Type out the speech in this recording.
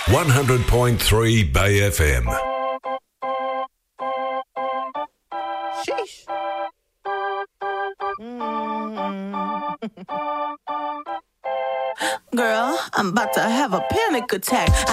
100.3 Bay FM. Sheesh. Girl, I'm about to have a panic attack.